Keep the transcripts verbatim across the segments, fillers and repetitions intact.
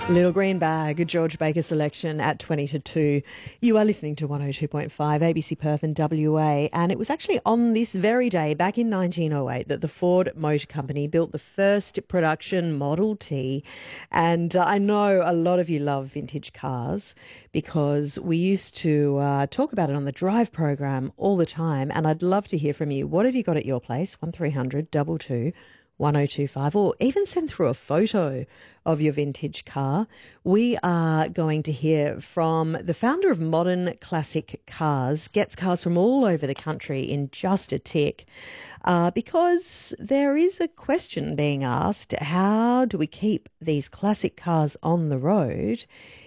Little Green Bag, a George Baker selection at twenty to two. You are listening to one oh two point five A B C Perth and W A, and it was actually on this very day back in nineteen oh eight that the Ford Motor Company built the first production Model T. And uh, I know a lot of you love vintage cars because we used to uh, talk about it on the Drive program all the time, and I'd love to hear from you. What have you got at your place? one three hundred two two one oh two five, or even send through a photo of your vintage car. We are going to hear from the founder of Modern Classic Cars, gets cars from all over the country in just a tick, uh, because there is a question being asked: how do we keep these classic cars on the road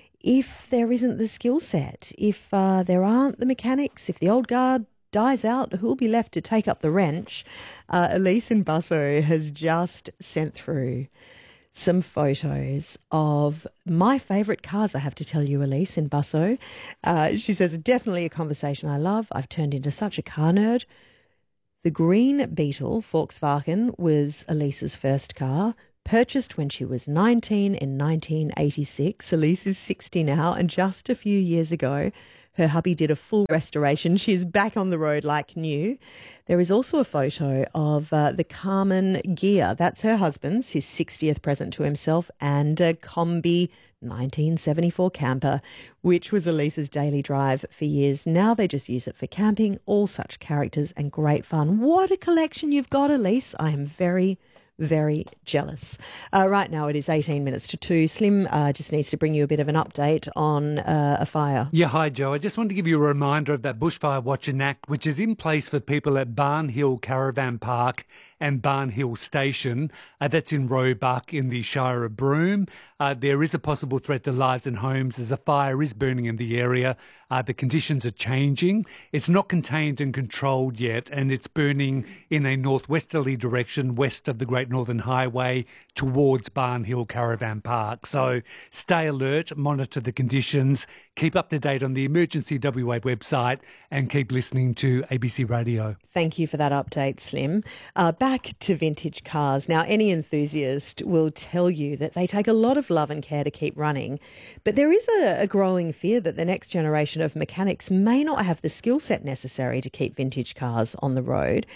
if there isn't the skill set, if uh, there aren't the mechanics, if the old guard dies out, who'll be left to take up the wrench? Uh, Elise in Busso has just sent through some photos of my favourite cars, I have to tell you, Elise in Busso. Uh, she says, definitely a conversation I love. I've turned into such a car nerd. The green Beetle Volkswagen was Elise's first car, purchased when she was nineteen in nineteen eighty-six. Elise is sixty now, and just a few years ago, her hubby did a full restoration. She's back on the road like new. There is also a photo of uh, the Carmen Ghia. That's her husband's, his sixtieth present to himself, and a Combi nineteen seventy-four camper, which was Elise's daily drive for years. Now they just use it for camping. All such characters and great fun. What a collection you've got, Elise. I am very very jealous. Uh, right now it is eighteen minutes to two. Slim uh, just needs to bring you a bit of an update on uh, a fire. Yeah, hi Joe. I just wanted to give you a reminder of that Bushfire Watching Act, which is in place for people at Barn Hill Caravan Park and Barn Hill Station. Uh, that's in Roebuck in the Shire of Broome. Uh, there is a possible threat to lives and homes as a fire is burning in the area. Uh, the conditions are changing. It's not contained and controlled yet, and it's burning in a northwesterly direction west of the Great Northern Highway towards Barn Hill Caravan Park. So stay alert, monitor the conditions, keep up to date on the Emergency W A website, and keep listening to A B C Radio. Thank you for that update, Slim. Uh, back to vintage cars. Now, any enthusiast will tell you that they take a lot of love and care to keep running, but there is a, a growing fear that the next generation of mechanics may not have the skill set necessary to keep vintage cars on the road.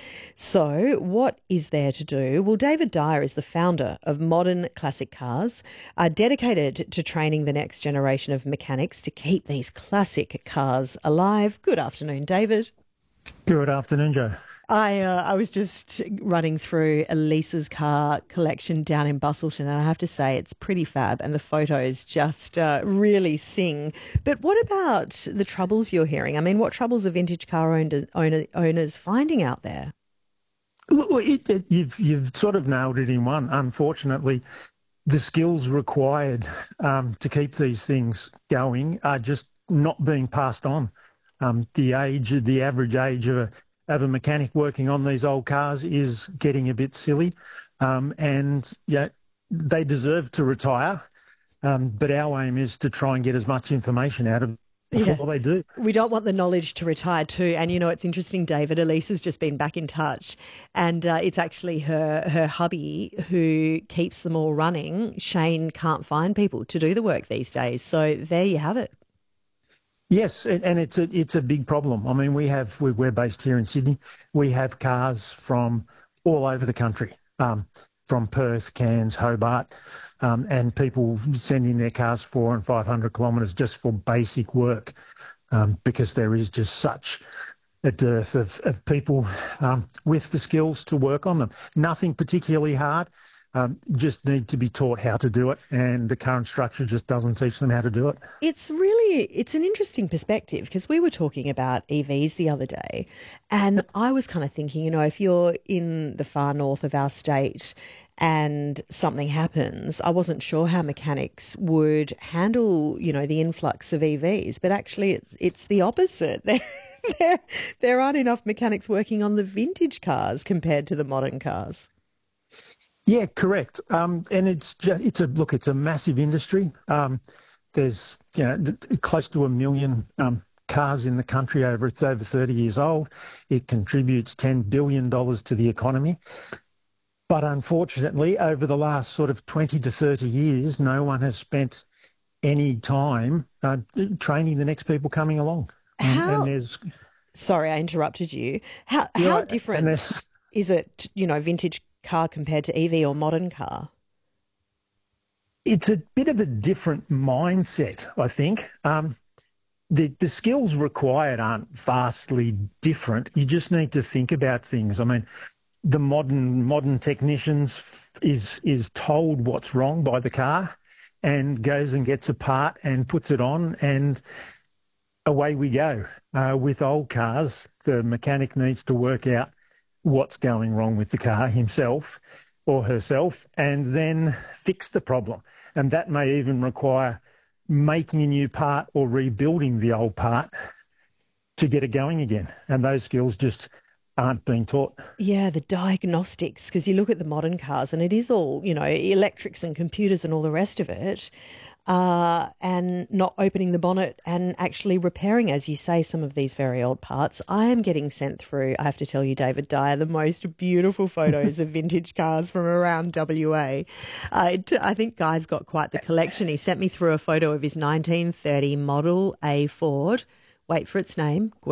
So what is there to do? Well, David Dyer is the founder of Modern Classic Cars, uh, dedicated to training the next generation of mechanics to keep these classic cars alive. Good afternoon, David. Good afternoon, Joe. I uh, I was just running through Elise's car collection down in Bustleton, and I have to say it's pretty fab, and the photos just uh, really sing. But what about the troubles you're hearing? I mean, what troubles are vintage car owner, owner, owners finding out there? Look, it, it, you've you've sort of nailed it in one. Unfortunately, the skills required um, to keep these things going are just not being passed on. Um, the age, the average age of a of a mechanic working on these old cars is getting a bit silly, um, and yeah, they deserve to retire. Um, but our aim is to try and get as much information out of before yeah. they do. We don't want the knowledge to retire too. And, you know, it's interesting, David, Elise has just been back in touch, and uh, it's actually her, her hubby who keeps them all running. Shane can't find people to do the work these days. So there you have it. Yes, and it's a it's a big problem. I mean, we have we're based here in Sydney. We have cars from all over the country, um, from Perth, Cairns, Hobart, um, and people sending their cars four and five hundred kilometres just for basic work, um, because there is just such a dearth of of people um, with the skills to work on them. Nothing particularly hard. Um, just need to be taught how to do it, and the current structure just doesn't teach them how to do it. It's really, it's an interesting perspective, because we were talking about E Vs the other day, and I was kind of thinking, you know, if you're in the far north of our state and something happens, I wasn't sure how mechanics would handle, you know, the influx of E Vs, but actually it's, it's the opposite. There, there, there aren't enough mechanics working on the vintage cars compared to the modern cars. Yeah, correct. Um, and it's just, it's a look. It's a massive industry. Um, there's you know close to a million um, cars in the country over it's over thirty years old. It contributes ten billion dollars to the economy. But unfortunately, over the last sort of twenty to thirty years, no one has spent any time uh, training the next people coming along. And, How? and there's Sorry, I interrupted you. How you how know, different and there's, is it? You know, vintage car compared to E V or modern car? it's a bit of a different mindset, I think. Um, the the skills required aren't vastly different. You just need to think about things. I mean, the modern modern technicians is is told what's wrong by the car, and goes and gets a part and puts it on, and away we go. Uh, with old cars, the mechanic needs to work out what's going wrong with the car himself or herself, and then fix the problem. And that may even require making a new part or rebuilding the old part to get it going again. And those skills just aren't being taught. Yeah, the diagnostics, because you look at the modern cars and it is all, you know, electrics and computers and all the rest of it, uh, and not opening the bonnet and actually repairing, as you say, some of these very old parts. I am getting sent through, I have to tell you, David Dyer, the most beautiful photos of vintage cars from around W A. Uh, it, I think Guy's got quite the collection. He sent me through a photo of his nineteen thirty Model A Ford. Wait for its name.